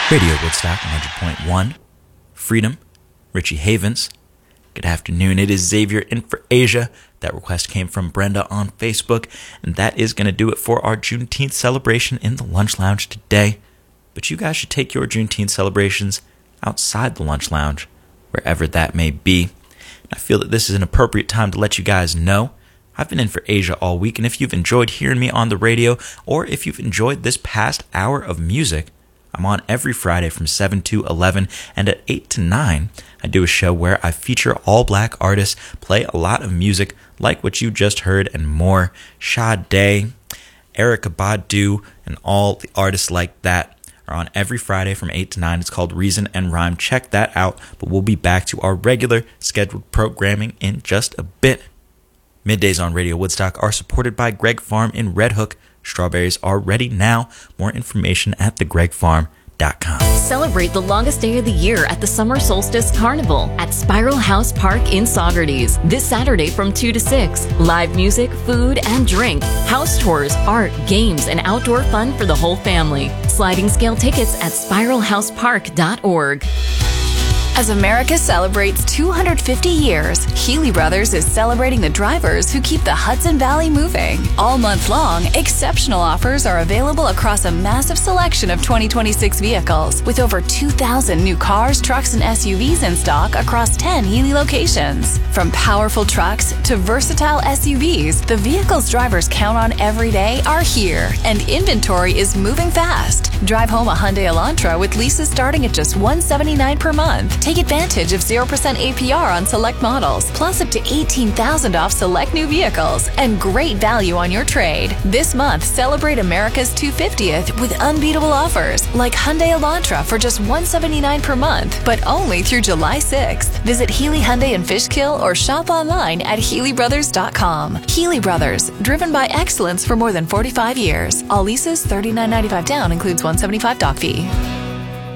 Radio Woodstock 100.1, Freedom, Richie Havens. Good afternoon, it is Xavier in for Asia. That request came from Brenda on Facebook, and that is going to do it for our Juneteenth celebration in the Lunch Lounge today. But you guys should take your Juneteenth celebrations outside the Lunch Lounge, wherever that may be. And I feel that this is an appropriate time to let you guys know I've been in for Asia all week, and if you've enjoyed hearing me on the radio, or if you've enjoyed this past hour of music, I'm on every Friday from 7 to 11, and at 8 to 9, I do a show where I feature all black artists, play a lot of music like what you just heard and more. Sade, Erykah Badu, and all the artists like that are on every Friday from 8 to 9. It's called Reason and Rhyme. Check that out, but we'll be back to our regular scheduled programming in just a bit. Middays on Radio Woodstock are supported by Greg Farm in Red Hook. Strawberries are ready now. More information at thegregfarm.com. Celebrate the longest day of the year at the Summer Solstice Carnival at Spiral House Park in Saugerties. This Saturday from 2 to 6. Live music, food, and drink. House tours, art, games, and outdoor fun for the whole family. Sliding scale tickets at spiralhousepark.org. As America celebrates 250 years, Healy Brothers is celebrating the drivers who keep the Hudson Valley moving. All month long, exceptional offers are available across a massive selection of 2026 vehicles, with over 2,000 new cars, trucks, and SUVs in stock across 10 Healy locations. From powerful trucks to versatile SUVs, the vehicles drivers count on every day are here, and inventory is moving fast. Drive home a Hyundai Elantra with leases starting at just $179 per month. Take advantage of 0% APR on select models, plus up to $18,000 off select new vehicles, and great value on your trade. This month, celebrate America's 250th with unbeatable offers, like Hyundai Elantra for just $179 per month, but only through July 6th. Visit Healy Hyundai in Fishkill or shop online at HealyBrothers.com. Healy Brothers, driven by excellence for more than 45 years. All leases $39.95 down, includes $175 doc fee.